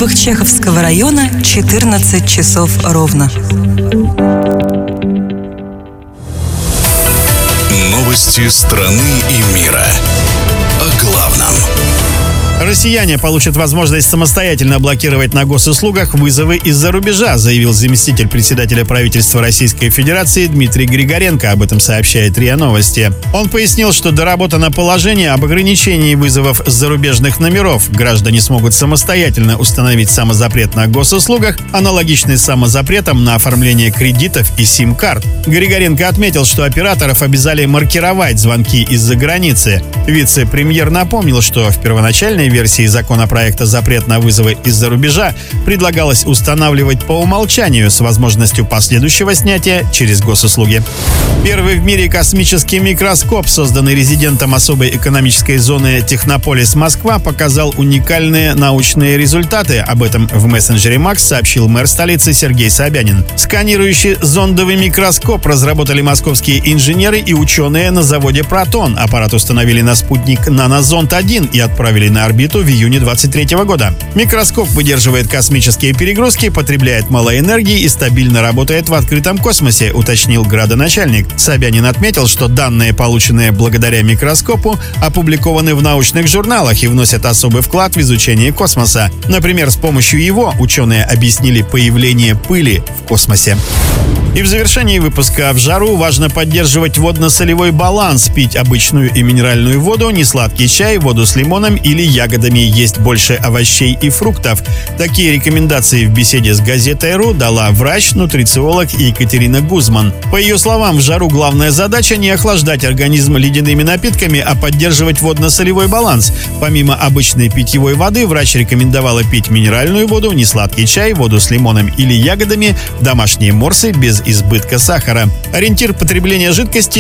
службах Чеховского района 14 часов ровно. Новости страны и мира. О главном. Россияне получат возможность самостоятельно блокировать на госуслугах вызовы из-за рубежа, заявил заместитель председателя правительства Российской Федерации Дмитрий Григоренко. Об этом сообщает РИА Новости. Он пояснил, что доработано положение об ограничении вызовов с зарубежных номеров. Граждане смогут самостоятельно установить самозапрет на госуслугах, аналогичный самозапретам на оформление кредитов и сим-карт. Григоренко отметил, что операторов обязали маркировать звонки из-за границы. Вице-премьер напомнил, что в первоначальной версии законопроекта запрет на вызовы из-за рубежа предлагалось устанавливать по умолчанию с возможностью последующего снятия через госуслуги. Первый в мире космический микроскоп, созданный резидентом особой экономической зоны Технополис Москва, показал уникальные научные результаты. Об этом в мессенджере Макс сообщил мэр столицы Сергей Собянин. Сканирующий зондовый микроскоп разработали московские инженеры и ученые на заводе «Протон». Аппарат установили на спутник «Нанозонд-1» и отправили на орбиту в июне 2023 года. Микроскоп выдерживает космические перегрузки, потребляет мало энергии и стабильно работает в открытом космосе, уточнил градоначальник. Собянин отметил, что данные, полученные благодаря микроскопу, опубликованы в научных журналах и вносят особый вклад в изучение космоса. Например, с помощью его ученые объяснили появление пыли в космосе. И в завершении выпуска: в жару важно поддерживать водно-солевой баланс, пить обычную и минеральную воду, несладкий чай, воду с лимоном или ягодами, есть больше овощей и фруктов. Такие рекомендации в беседе с газетой.ру дала врач-нутрициолог Екатерина Гузман. По ее словам, в жару главная задача не охлаждать организм ледяными напитками, а поддерживать водно-солевой баланс. Помимо обычной питьевой воды, врач рекомендовала пить минеральную воду, несладкий чай, воду с лимоном или ягодами, домашние морсы без избытка сахара. Ориентир потребления жидкости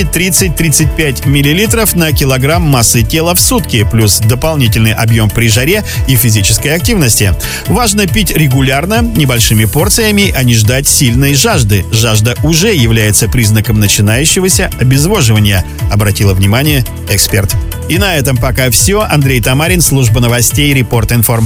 30-35 мл на килограмм массы тела в сутки, плюс дополнительный объем при жаре и физической активности. Важно пить регулярно, небольшими порциями, а не ждать сильной жажды. Жажда уже является признаком начинающегося обезвоживания, обратила внимание эксперт. И на этом пока все. Андрей Тамарин, служба новостей, Репорт-Информ.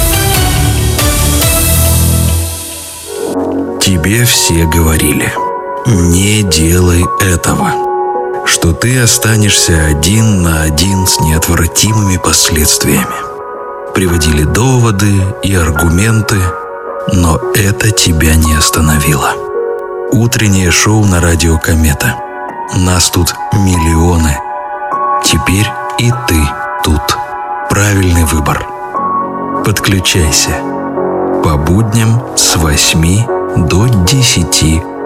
Тебе все говорили: не делай этого, что ты останешься один на один с неотвратимыми последствиями. Приводили доводы и аргументы, но это тебя не остановило. Утреннее шоу на радио «Комета». Нас тут миллионы. Теперь и ты тут. Правильный выбор. Подключайся. По будням с 8 до 10